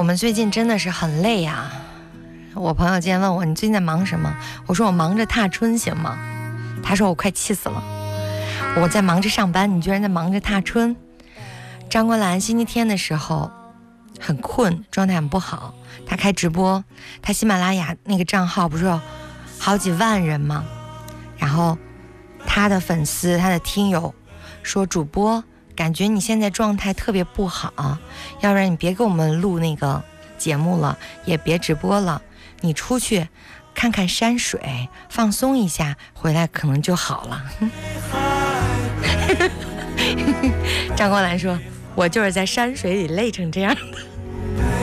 们最近真的是很累呀。我朋友今天问我，你最近在忙什么？我说我忙着踏春行吗？他说我快气死了，我在忙着上班，你居然在忙着踏春。张国兰星期天的时候很困，状态很不好，他开直播，他喜马拉雅那个账号不是有好几万人吗？然后他的粉丝他的听友说，主播感觉你现在状态特别不好，要不然你别给我们录那个节目了，也别直播了，你出去看看山水，放松一下，回来可能就好了。张国兰说，我就是在山水里累成这样的。